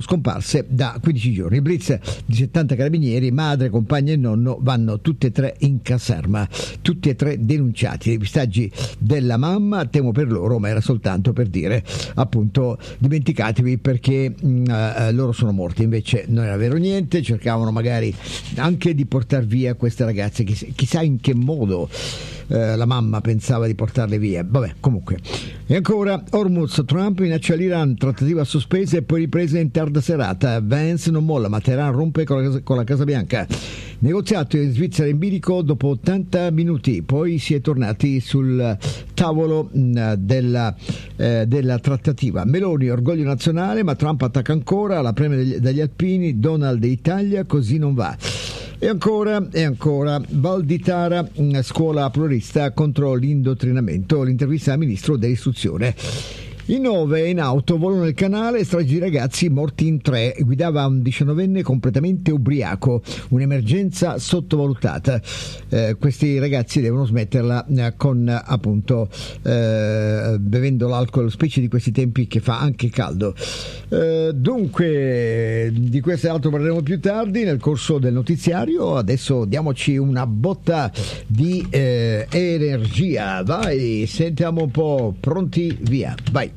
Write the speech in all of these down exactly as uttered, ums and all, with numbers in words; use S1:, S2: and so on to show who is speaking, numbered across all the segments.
S1: scomparse da quindici giorni. Il blitz di settanta carabinieri, madre, compagna e nonno, vanno tutti e tre in caserma, tutti e tre denunciati. I depistaggi della mamma, temo per loro, ma era soltanto per dire appunto dimenticatevi perché mh, loro sono morti. Invece non era vero niente, cercavano magari anche di portar via queste ragazze, Chiss- chissà in che modo eh, la mamma pensava di portarle via. Vabbè, comunque. E ancora Hormuz, Trump minaccia l'Iran, trattativa sospesa e poi ripresa in tarda serata. Vance non molla, ma Teheran rompe con la Casa, con la Casa Bianca. Negoziato in Svizzera in bilico dopo ottanta minuti, poi si è tornati sul tavolo mh, della, eh, della trattativa. Meloni, orgoglio nazionale, ma Trump attacca ancora, la premia degli, dagli alpini, Donald Italia, così non va. E ancora, e ancora, Valditara, scuola pluralista contro l'indottrinamento, l'intervista al ministro dell'istruzione. In nove in auto, volo nel canale, stragi di ragazzi morti in tre, guidava un diciannovenne completamente ubriaco, un'emergenza sottovalutata. Eh, questi ragazzi devono smetterla eh, con appunto eh, bevendo l'alcol, specie di questi tempi che fa anche caldo. Eh, dunque, di questo e altro parleremo più tardi nel corso del notiziario. Adesso diamoci una botta di eh, energia. Vai, sentiamo un po', pronti, via, vai.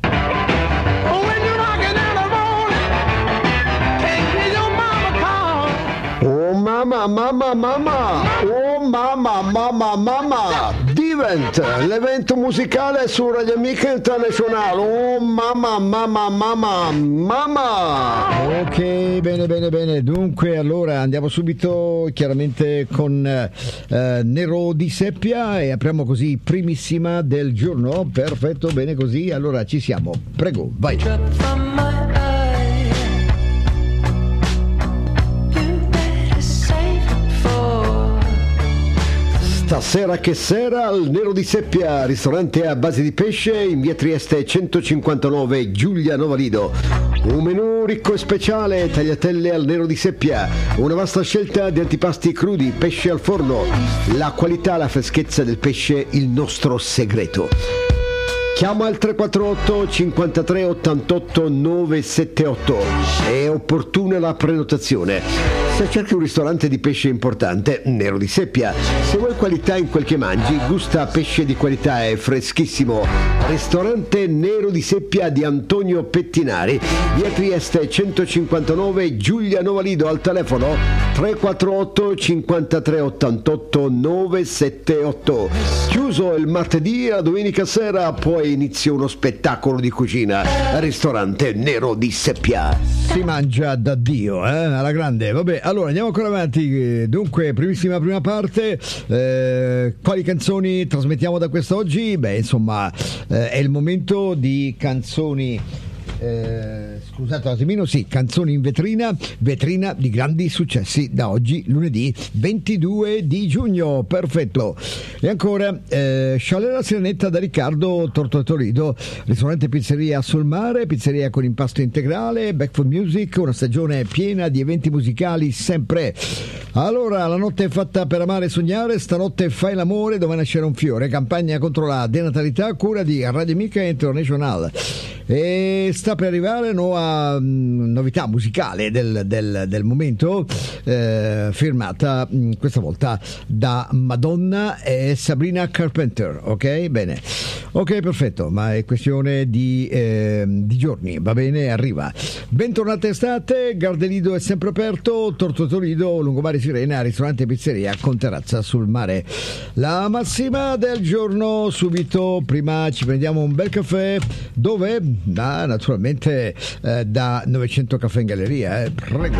S2: Oh mamma, mamma, mamma, oh mamma, mamma, mamma, Divent, l'evento musicale su Radio Amica Internazionale. Oh mamma, mamma, mamma, mamma.
S1: Ok, bene, bene, bene. Dunque, allora andiamo subito chiaramente con eh, Nero di Seppia e apriamo così primissima del giorno. Perfetto, bene così. Allora ci siamo. Prego, vai.
S2: Stasera che sera al Nero di Seppia, ristorante a base di pesce in via Trieste centocinquantanove, Giulia Novalido. Un menù ricco e speciale, tagliatelle al Nero di Seppia, una vasta scelta di antipasti crudi, pesce al forno, la qualità, la freschezza del pesce, il nostro segreto. Chiama al tre quattro otto cinquantatré ottantotto novecentosettantotto, è opportuna la prenotazione. Se cerchi un ristorante di pesce importante, Nero di Seppia. Se vuoi qualità in quel che mangi, gusta pesce di qualità e freschissimo. Ristorante Nero di Seppia di Antonio Pettinari, via Trieste centocinquantanove, Giulia Novalido, al telefono tre quattro otto cinquantatré ottantotto novecentosettantotto. Chiuso il martedì, la domenica sera poi inizia uno spettacolo di cucina. Ristorante Nero di Seppia.
S1: Si mangia da Dio, eh? Alla grande. Vabbè, allora andiamo ancora avanti. Dunque, primissima prima parte, eh, quali canzoni trasmettiamo da quest'oggi? Beh, insomma, eh, è il momento di canzoni. Eh, scusate un attimino, sì, canzoni in vetrina, vetrina di grandi successi da oggi, lunedì ventidue di giugno, perfetto. E ancora eh, Scialera Sirenetta da Riccardo Tortolido, ristorante pizzeria sul mare, pizzeria con impasto integrale, Back for Music, una stagione piena di eventi musicali sempre. Allora, la notte è fatta per amare e sognare, stanotte fai l'amore dove nascerà un fiore, campagna contro la denatalità, cura di Radio Amica International. E sta per arrivare nuova mh, novità musicale del, del, del momento, eh, firmata mh, questa volta da Madonna e Sabrina Carpenter. Ok, bene, ok, perfetto, ma è questione di, eh, di giorni, va bene, arriva. Bentornata estate, Gardelido è sempre aperto, Tortolido, Lungomare Sirena, ristorante e pizzeria con terrazza sul mare. La massima del giorno subito, prima ci prendiamo un bel caffè, dove? Da, naturalmente eh, da novecento Caffè in Galleria, eh. Prego.